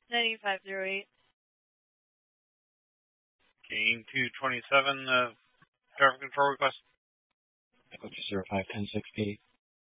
9508. Gain 227, traffic control request. Echo 205, 1068.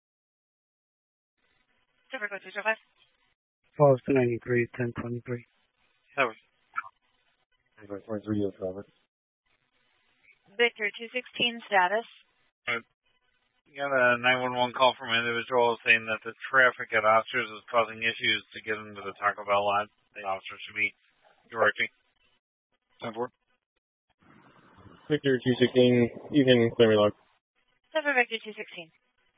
Traffic code 205. Falls to 93, 1023. Over. 23, yield Robert. Victor 216 status. You got a 911 call from an individual saying that the traffic at Oscars is causing issues to get into the Taco Bell lot. The officer should be directing. 10-4. Victor 216, you can clear me log. Traffic Victor 216.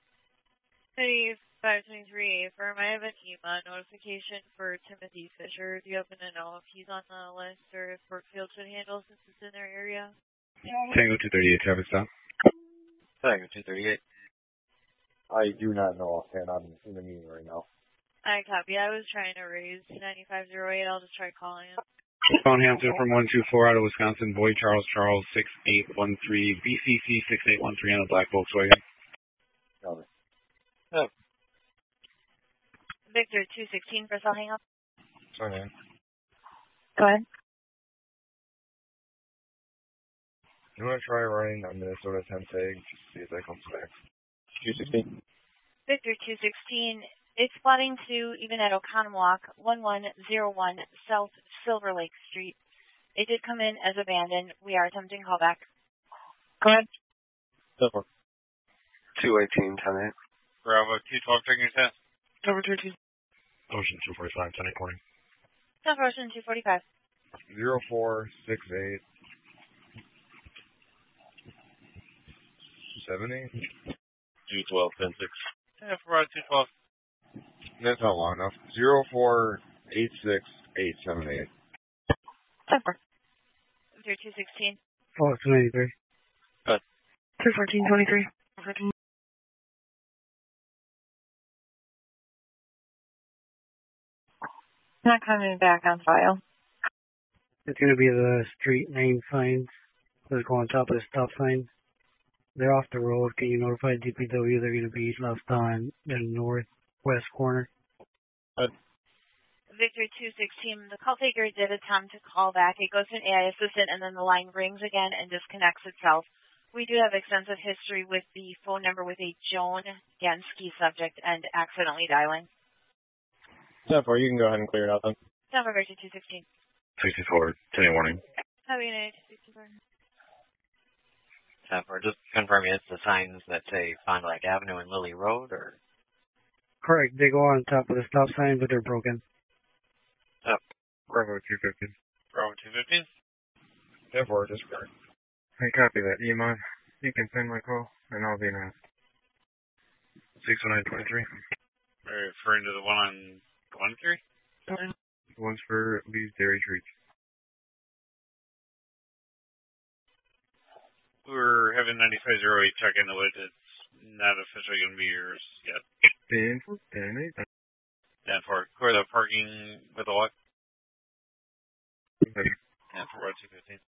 3523, affirm I have an EMA notification for Timothy Fisher. Do you happen to know if he's on the list or if Brookfield should handle since it's in their area? Tango 238, traffic stop. Tango 238. I do not know offhand. I'm in the meeting right now. I copy. I was trying to raise 9508. I'll just try calling him. Phone Hampton from 124 out of Wisconsin. Boyd Charles 6813. BCC 6813 on a black Volkswagen. Over. Oh. Victor 216, press I'll hang up. Sorry, man. Go ahead. You want to try running on Minnesota 10 SAG? See if that comes back. 216. Victor 216, it's plotting to even at Oconomowoc, 1101 South Silver Lake Street. It did come in as abandoned. We are attempting callback. Go ahead. 218, 10-8. Bravo 212, taking your test. Over 22. Ocean 245, 10-8 morning. South Ocean 245. 0468 78. 212, 10-6. Yeah, Bravo 212. That's not long enough. 0486878. Over. Victor 216. Falls to 93. Good. 21423. Not coming back on file. It's going to be the street name signs that go on top of the stop signs. They're off the road. Can you notify DPW they're going to be left on the northwest corner? Victor 216, the call taker did attempt to call back. It goes to an AI assistant, and then the line rings again and disconnects itself. We do have extensive history with the phone number with a Joan Gansky subject and accidentally dialing. 10-4, you can go ahead and clear it out then. Number Victor 216. 64, 10-8 warning. Have a good night. 64. 10-4, just confirming it's the signs that say Fond du Lac Avenue and Lily Road, or? Correct. They go on top of the stop sign, but they're broken. Bravo 215. Bravo 215. 10-4, just correct. I copy that. EMOD, you can send my call, and I'll be in 61923. Are you referring to the one on Glenferry? One's for Lee's Dairy Treats. We're having 9508 check into it. It's not officially going to be yours yet. 10-8. 10-4. Clear the parking with the lock. Okay. 10-4, 215.